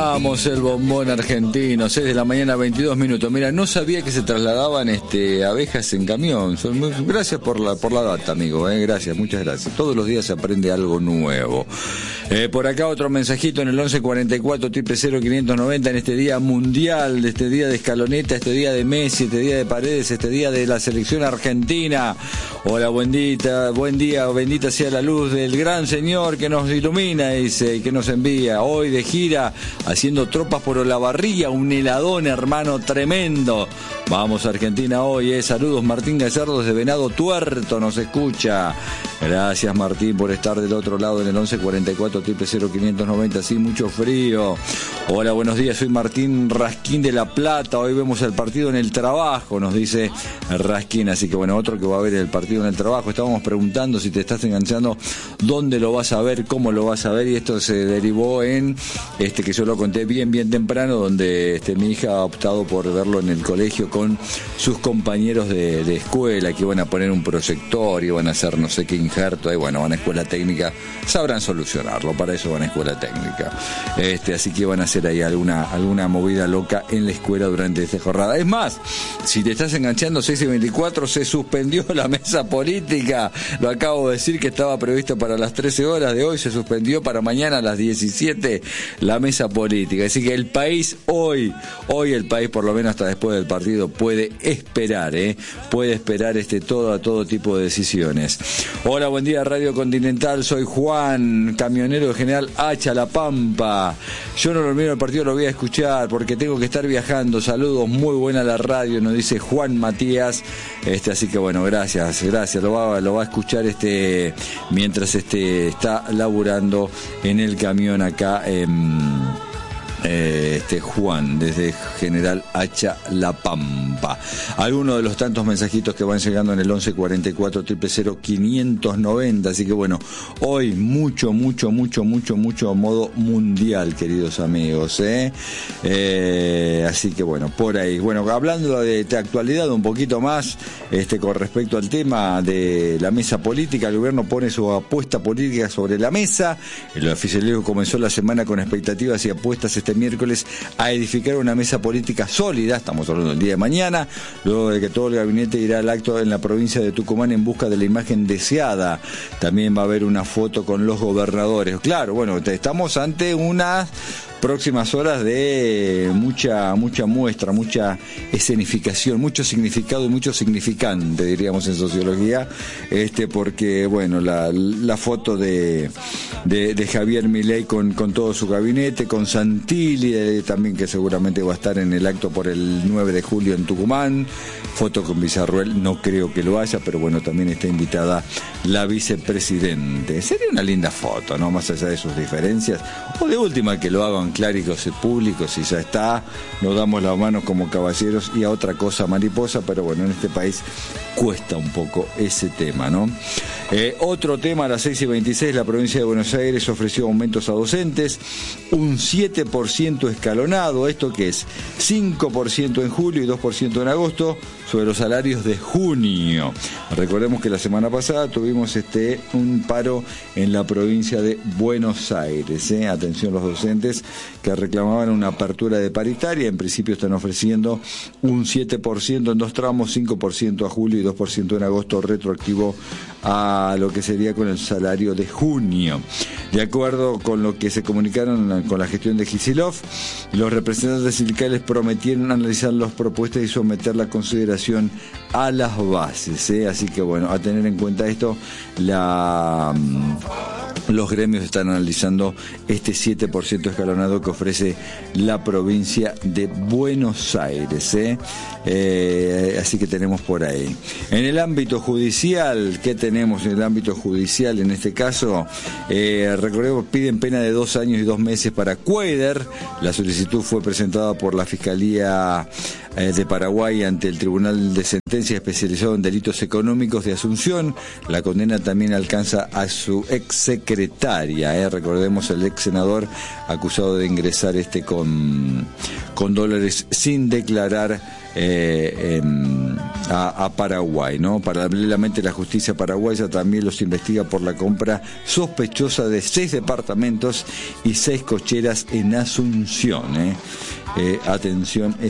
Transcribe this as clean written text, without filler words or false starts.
Vamos, el bombón argentino, 6 de la mañana, 22 minutos. Mira, no sabía que se trasladaban abejas en camión. Gracias por la data, amigo. Gracias, muchas gracias. Todos los días se aprende algo nuevo. Por acá otro mensajito en el 1144 590 en este día mundial, este día de Escaloneta, este día de Messi, este día de Paredes, este día de la selección argentina. Hola, buen día, bendita sea la luz del gran Señor que nos ilumina, dice, y que nos envía. Hoy de gira, haciendo tropas por Olavarría, un heladón, hermano, tremendo. Vamos, Argentina, hoy, Saludos, Martín Gallardo desde Venado Tuerto, nos escucha. Gracias, Martín, por estar del otro lado en el 1144 590, sí, mucho frío. Hola, buenos días, soy Martín Rasquín de La Plata, hoy vemos el partido en el trabajo, nos dice Rasquín, así que bueno, otro que va a ver el partido en el trabajo. Estábamos preguntando si te estás enganchando, dónde lo vas a ver, cómo lo vas a ver, y esto se derivó en, que yo lo conté bien temprano, donde mi hija ha optado por verlo en el colegio con sus compañeros de escuela, que iban a poner un proyector, iban a hacer no sé qué injerto, ahí bueno, van a escuela técnica, sabrán solucionarlo, para eso van a escuela técnica. Así que van a hacer ahí alguna movida loca en la escuela durante esta jornada. Es más, si te estás enganchando, 6:24, se suspendió la mesa política, lo acabo de decir que estaba prevista para las 13 horas de hoy, se suspendió para mañana a las 17 la mesa política, así que el país hoy el país, por lo menos hasta después del partido, puede esperar todo tipo de decisiones. Hola, buen día, Radio Continental, soy Juan, camionero de General Hacha, La Pampa. Yo no lo miro el partido, lo voy a escuchar porque tengo que estar viajando. Saludos, muy buena la radio, nos dice Juan Matías. Así que bueno, gracias, lo va a escuchar mientras está laburando en el camión acá Juan, desde General Hacha, La Pampa. Algunos de los tantos mensajitos que van llegando en el 1144 590, así que bueno, hoy mucho a modo mundial, queridos amigos, así que bueno, por ahí. Bueno, hablando de actualidad un poquito más, con respecto al tema de la mesa política, el gobierno pone su apuesta política sobre la mesa. El oficialismo comenzó la semana con expectativas y apuestas miércoles a edificar una mesa política sólida, estamos hablando del día de mañana, luego de que todo el gabinete irá al acto en la provincia de Tucumán en busca de la imagen deseada. También va a haber una foto con los gobernadores. Claro, bueno, estamos ante unas próximas horas de mucha muestra, mucha escenificación, mucho significado y mucho significante, diríamos en sociología, porque bueno, la foto de Javier Milei con todo su gabinete, con Santilli también, que seguramente va a estar en el acto por el 9 de julio en Tucumán, foto con Villarruel, no creo que lo haya, pero bueno, también está invitada la vicepresidente. Sería una linda foto, ¿no? Más allá de sus diferencias, o de última que lo hagan clérigos y públicos y ya está, nos damos las manos como caballeros y a otra cosa mariposa, pero bueno, en este país cuesta un poco ese tema, ¿no? Otro tema, a las 6:26, la provincia de Buenos Aires ofreció aumentos a docentes, un 7% escalonado, ¿esto qué es? 5% en julio y 2% en agosto, sobre los salarios de junio. Recordemos que la semana pasada tuvimos un paro en la provincia de Buenos Aires, atención los docentes que reclamaban una apertura de paritaria, en principio están ofreciendo un 7% en dos tramos, 5% a julio y 2% en agosto, retroactivo a lo que sería con el salario de junio. De acuerdo con lo que se comunicaron con la gestión de Kicillof, los representantes sindicales prometieron analizar las propuestas y someter la consideración a las bases, así que bueno, a tener en cuenta esto, los gremios están analizando este 7% escalonado que ofrece la provincia de Buenos Aires, así que tenemos por ahí. En el ámbito judicial, ¿qué tenemos en el ámbito judicial? En este caso, recordemos, piden pena de 2 años y 2 meses para Cuéder. La solicitud fue presentada por la Fiscalía de Paraguay ante el Tribunal de Sentencia especializado en delitos económicos de Asunción. La condena también alcanza a su ex secretaria, recordemos, el ex senador acusado de ingresar con dólares sin declarar a Paraguay, ¿no? Paralelamente la justicia paraguaya también los investiga por la compra sospechosa de 6 departamentos y 6 cocheras en Asunción, Atención,